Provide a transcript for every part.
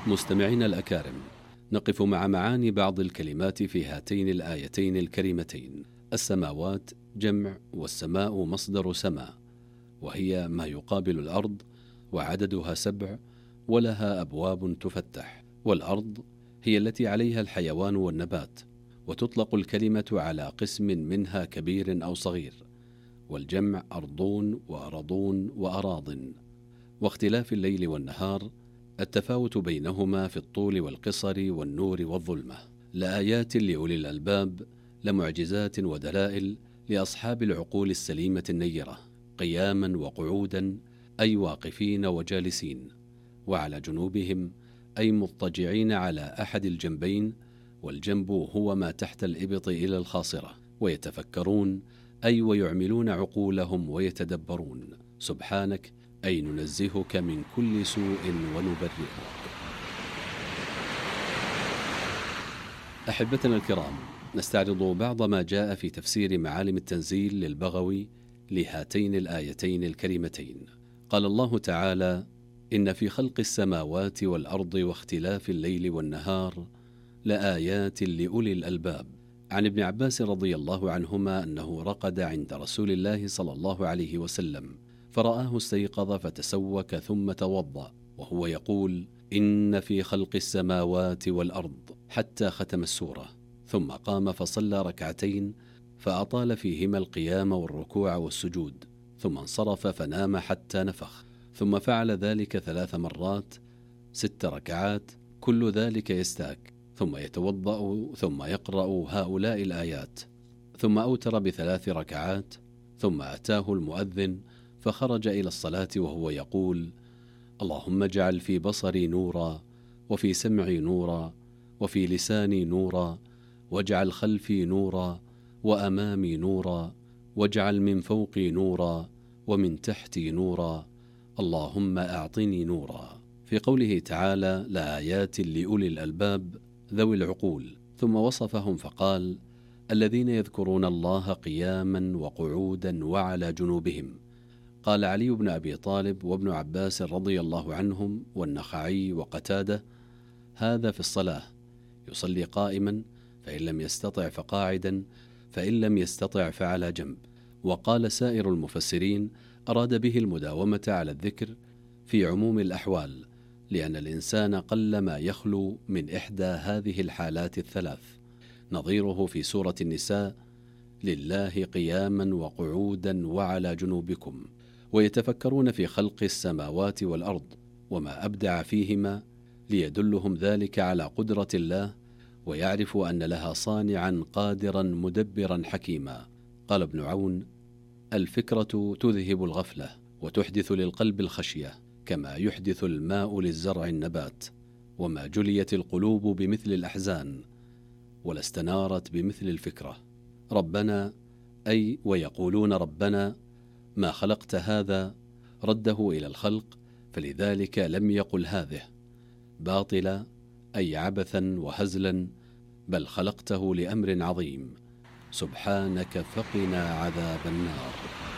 مستمعين الأكارم، نقف مع معاني بعض الكلمات في هاتين الآيتين الكريمتين. السماوات جمع، والسماء مصدر سماء، وهي ما يقابل الأرض، وعددها 7 ولها أبواب تفتح. والأرض هي التي عليها الحيوان والنبات، وتطلق الكلمة على قسم منها كبير أو صغير، والجمع أرضون وأرضون وأراض. واختلاف الليل والنهار التفاوت بينهما في الطول والقصر والنور والظلمة. لآيات لأولي الألباب، لمعجزات ودلائل لأصحاب العقول السليمة النيرة، قياما وقعودا، أي واقفين وجالسين، وعلى جنوبهم، أي مضطجعين على أحد الجنبين، والجنب هو ما تحت الإبط إلى الخاصرة، ويتفكرون، أي ويعملون عقولهم ويتدبرون. سبحانك، أي ننزهك من كل سوء ونبرئك. أحبتنا الكرام، نستعرض بعض ما جاء في تفسير معالم التنزيل للبغوي لهاتين الآيتين الكريمتين. قال الله تعالى: إن في خلق السماوات والأرض واختلاف الليل والنهار لآيات لأولي الألباب. عن ابن عباس رضي الله عنهما أنه رقد عند رسول الله صلى الله عليه وسلم، فرآه استيقظ فتسوك ثم توضأ وهو يقول: إن في خلق السماوات والأرض، حتى ختم السورة، ثم قام فصلى ركعتين فأطال فيهما القيام والركوع والسجود، ثم انصرف فنام حتى نفخ، ثم فعل ذلك 3 مرات 6 ركعات، كل ذلك يستاك، ثم يتوضأ ثم يقرأ هؤلاء الآيات، ثم أوتر ب3 ركعات، ثم أتاه المؤذن فخرج إلى الصلاة وهو يقول: اللهم اجعل في بصري نورا، وفي سمعي نورا، وفي لساني نورا، واجعل خلفي نورا، وأمامي نورا، واجعل من فوقي نورا، ومن تحتي نورا، اللهم أعطني نورا. في قوله تعالى: لآيات لأولي الألباب، ذوي العقول، ثم وصفهم فقال: الذين يذكرون الله قياما وقعودا وعلى جنوبهم. قال علي بن أبي طالب وابن عباس رضي الله عنهم والنخعي وقتادة: هذا في الصلاة، يصلي قائما، فإن لم يستطع فقاعدا، فإن لم يستطع فعلى جنب. وقال سائر المفسرين: أراد به المداومة على الذكر في عموم الأحوال، لأن الإنسان قل ما يخلو من إحدى هذه الحالات الثلاث، نظيره في سورة النساء: لله قياما وقعودا وعلى جنوبكم، ويتفكرون في خلق السماوات والأرض وما أبدع فيهما، ليدلهم ذلك على قدرة الله، ويعرفوا أن لها صانعا قادرا مدبرا حكيما. قال ابن عون: الفكرة تذهب الغفلة، وتحدث للقلب الخشية، كما يحدث الماء للزرع النبات، وما جليت القلوب بمثل الأحزان، ولا استنارت بمثل الفكرة. ربنا، أي ويقولون ربنا ما خلقت هذا، رده إلى الخلق، فلذلك لم يقل هذه باطلا، أي عبثا وهزلا، بل خلقته لأمر عظيم. سبحانك فقنا عذاب النار.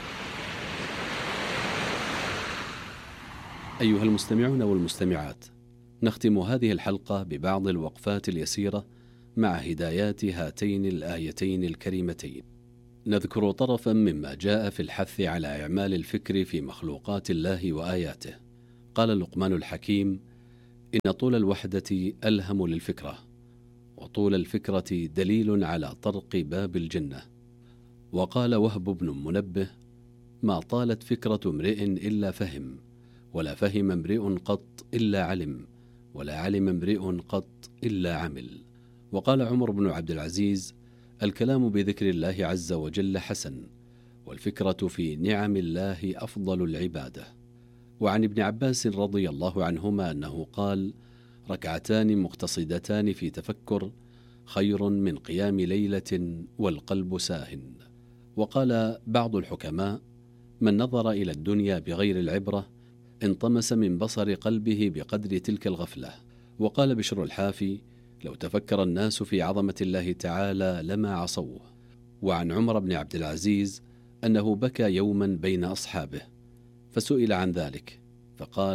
أيها المستمعون والمستمعات، نختم هذه الحلقة ببعض الوقفات اليسيرة مع هدايات هاتين الآيتين الكريمتين. نذكر طرفا مما جاء في الحث على إعمال الفكر في مخلوقات الله وآياته. قال لقمان الحكيم: إن طول الوحدة ألهم للفكرة، وطول الفكرة دليل على طرق باب الجنة. وقال وهب بن منبه: ما طالت فكرة امرئ إلا فهم، ولا فهم امرئ قط إلا علم، ولا علم امرئ قط إلا عمل. وقال عمر بن عبد العزيز: الكلام بذكر الله عز وجل حسن، والفكرة في نعم الله أفضل العبادة. وعن ابن عباس رضي الله عنهما أنه قال: ركعتان مقتصدتان في تفكر خير من قيام ليلة والقلب ساهن. وقال بعض الحكماء: من نظر إلى الدنيا بغير العبرة انطمس من بصر قلبه بقدر تلك الغفلة. وقال بشر الحافي: لو تفكر الناس في عظمة الله تعالى لما عصوه. وعن عمر بن عبد العزيز أنه بكى يوما بين أصحابه، فسئل عن ذلك فقال: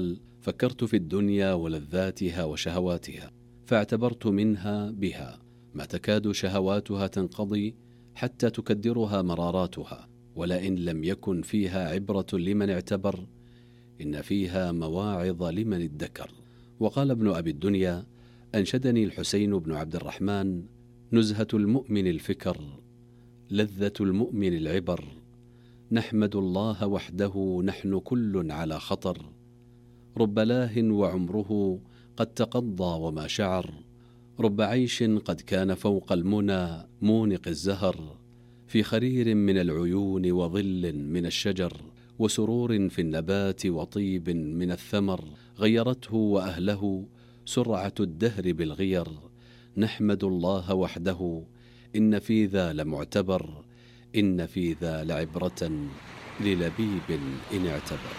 فكرت في الدنيا ولذاتها وشهواتها، فاعتبرت منها بها ما تكاد شهواتها تنقضي حتى تكدرها مراراتها، ولئن لم يكن فيها عبرة لمن اعتبر إن فيها مواعظ لمن ادكر. وقال ابن أبي الدنيا: أنشدني الحسين بن عبد الرحمن: نزهة المؤمن الفكر، لذة المؤمن العبر، نحمد الله وحده نحن كل على خطر، رب لاه وعمره قد تقضى وما شعر، رب عيش قد كان فوق المنى مونق الزهر، في خرير من العيون وظل من الشجر، وسرور في النبات وطيب من الثمر، غيرته وأهله سرعة الدهر بالغير، نحمد الله وحده إن في ذا لمعتبر، إن في ذا لعبرة للبيب إن اعتبر.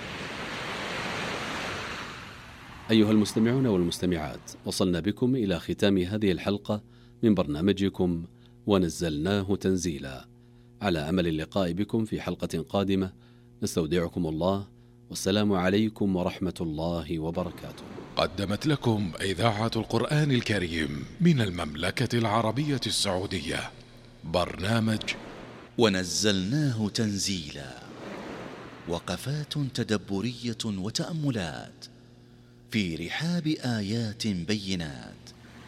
أيها المستمعون والمستمعات، وصلنا بكم إلى ختام هذه الحلقة من برنامجكم ونزلناه تنزيلا، على أمل اللقاء بكم في حلقة قادمة. نستودعكم الله، والسلام عليكم ورحمة الله وبركاته. قدمت لكم إذاعة القرآن الكريم من المملكة العربية السعودية برنامج ونزلناه تنزيلا، وقفات تدبرية وتأملات في رحاب آيات بينات.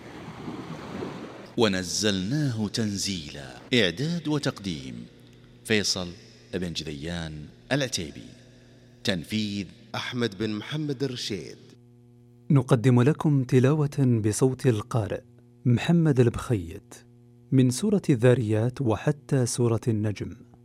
ونزلناه تنزيلا، إعداد وتقديم فيصل بن جذيان العتيبي، تنفيذ أحمد بن محمد الرشيد. نقدم لكم تلاوة بصوت القارئ محمد البخيت من سورة الذاريات وحتى سورة النجم.